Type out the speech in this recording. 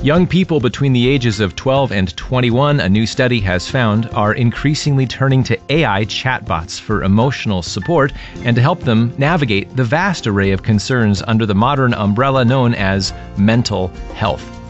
Young people between the ages of 12 and 21, a new study has found, are increasingly turning to AI chatbots for emotional support and to help them navigate the vast array of concerns under the modern umbrella known as mental health.